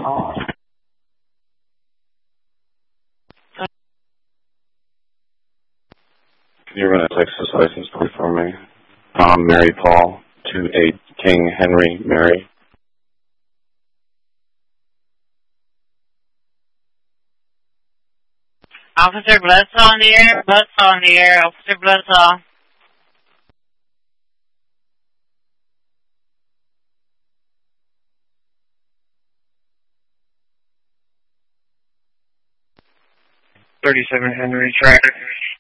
Can you run a Texas license plate for me? Mary Paul, 28 King Henry Mary. Officer Bledsoe on the air. Bledsoe on the air. Officer Bledsoe. .37 Henry traffic.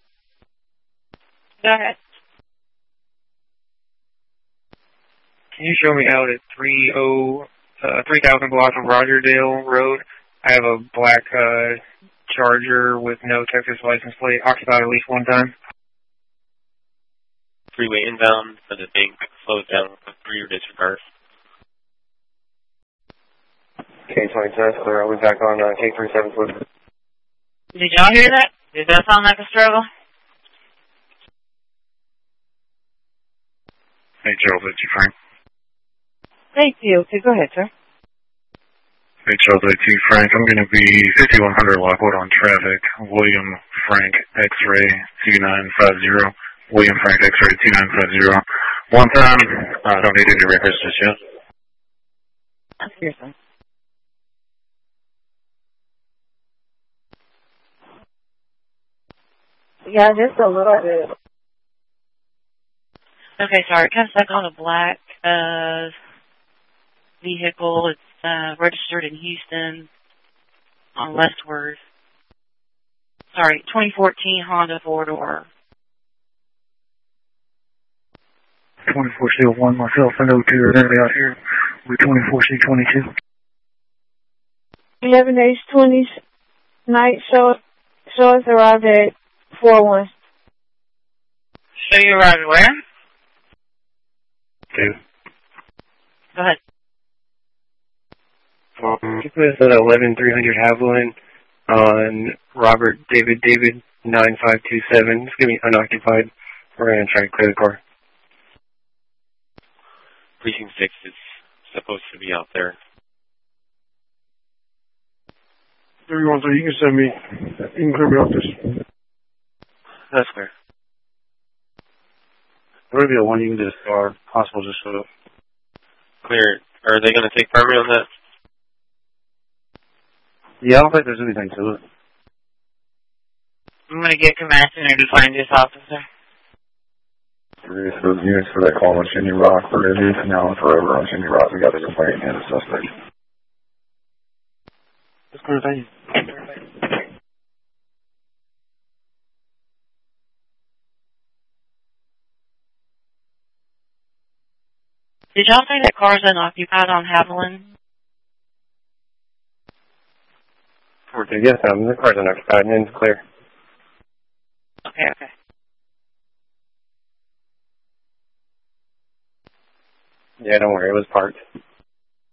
Go ahead. Can you show me out at 3000 block of Rogerdale Road? I have a black Charger with no Texas license plate, occupied at least one time. Freeway inbound, but the thing slows down for your disregard. K-29, clear. I'll be back on K-37 foot. Did y'all hear that? Did that sound like a struggle? Hey, Charles, it's you, Frank. Thank you. Okay, go ahead, sir. Hey, Charles, it's you, Frank. I'm going to be 5100 Lockwood on traffic. William Frank X-ray 2950. William Frank X-ray 2950. One time. I don't need any records just yet. Here's one. Yeah, just a little bit. Okay, sorry. It comes back on a black vehicle. It's registered in Houston on Westward. Sorry, 2014 Honda 4-door. 24C01, myself and O2 are currently out here with 24C22. 11H20 night show us arrived at 4-1. So you arrived where? 2. Go ahead. Keep us at 11300 Haviland on Robert David 9527. It's going to be unoccupied. We're going to try to clear the car. Precinct 6 is supposed to be out there. 313, you can clear me off this. That's clear. Whatever you want, you can just, or possible just show up. Clear. Are they going to take permit on that? Yeah, I don't think there's anything to it. I'm going to get Command Center to find this officer. Those units for that call on Chimney Rock, for now and forever on Chimney Rock. We got the complaint and the suspect. Let's go to the Did y'all say that car's unoccupied on Haviland? Yes, the car's unoccupied and it's clear. Okay. Yeah, don't worry, it was parked.